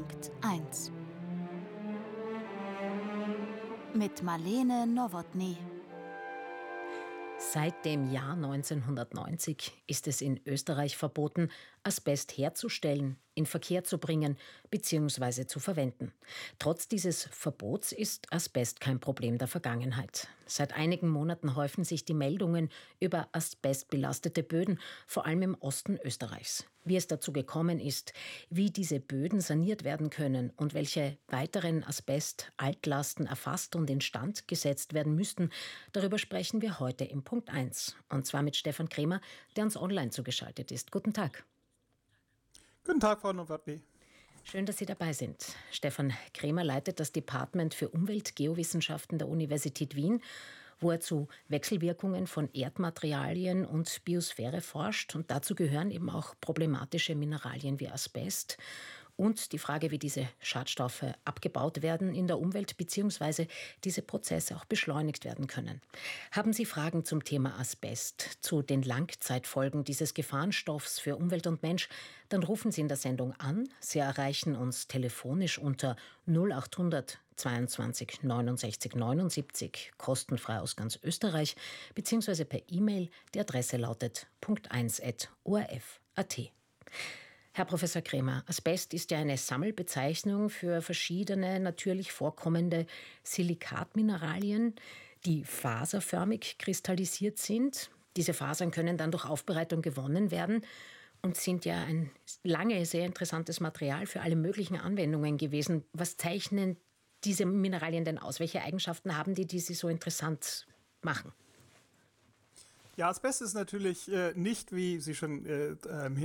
Punkt 1 mit Marlene Nowotny. Seit dem Jahr 1990 ist es in Österreich verboten, Asbest herzustellen, in Verkehr zu bringen bzw. zu verwenden. Trotz dieses Verbots ist Asbest kein Problem der Vergangenheit. Seit einigen Monaten häufen sich die Meldungen über asbestbelastete Böden, vor allem im Osten Österreichs. Wie es dazu gekommen ist, wie diese Böden saniert werden können und welche weiteren Asbest-Altlasten erfasst und instand gesetzt werden müssten, darüber sprechen wir heute im Punkt 1. Und zwar mit Stefan Kremer, der uns online zugeschaltet ist. Guten Tag. Guten Tag, Frau Nowotny. Schön, dass Sie dabei sind. Stefan Kremer leitet das Department für Umweltgeowissenschaften der Universität Wien, wo er zu Wechselwirkungen von Erdmaterialien und Biosphäre forscht. Und dazu gehören eben auch problematische Mineralien wie Asbest und die Frage, wie diese Schadstoffe abgebaut werden in der Umwelt bzw. diese Prozesse auch beschleunigt werden können. Haben Sie Fragen zum Thema Asbest, zu den Langzeitfolgen dieses Gefahrenstoffs für Umwelt und Mensch, dann rufen Sie in der Sendung an. Sie erreichen uns telefonisch unter 0800 22 69 79, kostenfrei aus ganz Österreich, beziehungsweise per E-Mail. Die Adresse lautet punkt1@orf.at. Herr Professor Kremer, Asbest ist ja eine Sammelbezeichnung für verschiedene natürlich vorkommende Silikatmineralien, die faserförmig kristallisiert sind. Diese Fasern können dann durch Aufbereitung gewonnen werden und sind ja ein lange sehr interessantes Material für alle möglichen Anwendungen gewesen. Was zeichnen diese Mineralien denn aus? Welche Eigenschaften haben die sie so interessant machen? Ja, Asbest ist natürlich nicht, wie Sie schon